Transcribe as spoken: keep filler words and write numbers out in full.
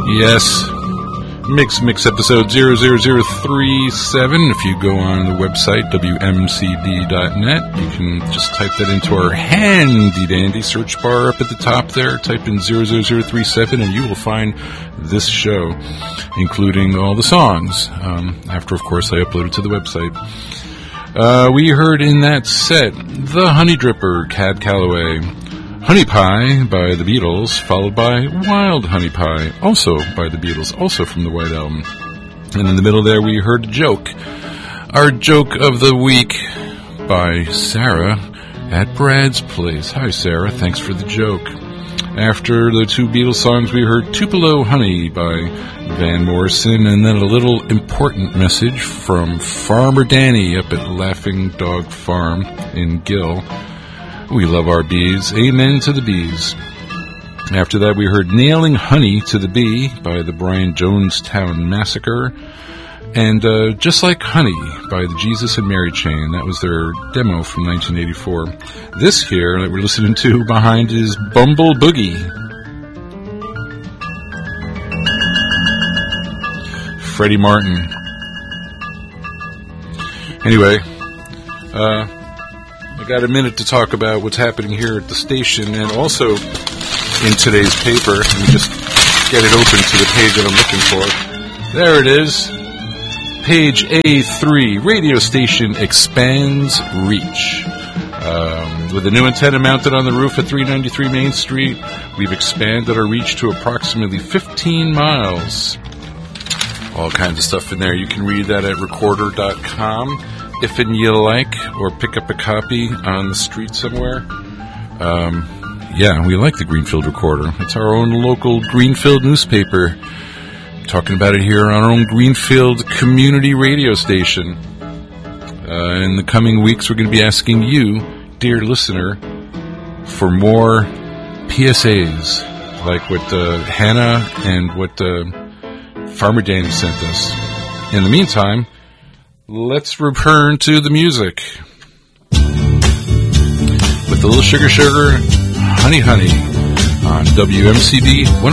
Yes, Mix Mix episode zero zero zero three seven. If you go on the website, W M C D dot net, you can just type that into our handy-dandy search bar up at the top there. Type in zero zero zero three seven and you will find this show, including all the songs, um, after, of course, I upload it to the website. Uh, we heard in that set The Honey Dripper, Cab Calloway, Honey Pie by the Beatles, followed by Wild Honey Pie, also by the Beatles, also from the White Album. And in the middle there we heard Joke, our joke of the week by Sarah at Brad's Place. Hi Sarah, thanks for the joke. After the two Beatles songs we heard Tupelo Honey by Van Morrison, and then a little important message from Farmer Danny up at Laughing Dog Farm in Gill. We love our bees. Amen to the bees. After that, we heard Nailing Honey to the Bee by the Brian Jonestown Massacre. And uh, Just Like Honey by the Jesus and Mary Chain. That was their demo from nineteen eighty-four. This here that we're listening to behind is Bumble Boogie. Freddie Martin. Anyway, uh... I got a minute to talk about what's happening here at the station, and also in today's paper. Let me just get it open to the page that I'm looking for. There it is. Page A three. Radio station expands reach. Um, with a new antenna mounted on the roof at three ninety-three Main Street, we've expanded our reach to approximately fifteen miles. All kinds of stuff in there. You can read that at recorder dot com. If and you like, or pick up a copy on the street somewhere. Um, yeah, we like the Greenfield Recorder. It's our own local Greenfield newspaper. Talking about it here on our own Greenfield community radio station. Uh, in the coming weeks, we're going to be asking you, dear listener, for more P S As, like what uh, Hannah and what uh, Farmer Danny sent us. In the meantime, let's return to the music. With a little sugar sugar, honey honey, on W M C D one